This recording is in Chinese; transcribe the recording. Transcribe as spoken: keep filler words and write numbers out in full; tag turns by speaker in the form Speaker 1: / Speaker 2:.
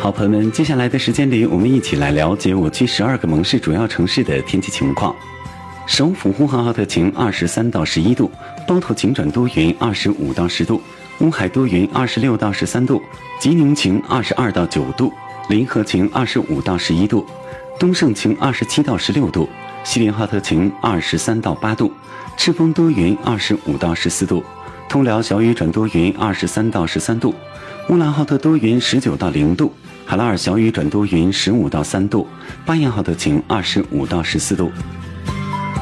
Speaker 1: 好朋友们，接下来的时间里，我们一起来了解我区十二个蒙市主要城市的天气情况。首府呼和浩特晴，二十三到十一度；包头晴转多云，二十五到十度；乌海多云，二十六到十三度；吉宁晴，二十二到九度；临河晴，二十五到十一度；东胜晴，二十七到十六度；锡林浩特晴，二十三到八度；赤峰多云，二十五到十四度；通辽小雨转多云，二十三到十三度；乌兰浩特多云，十九到零度；海拉尔小雨转多云，十五到三度；巴彦浩特晴，二十五到十四度。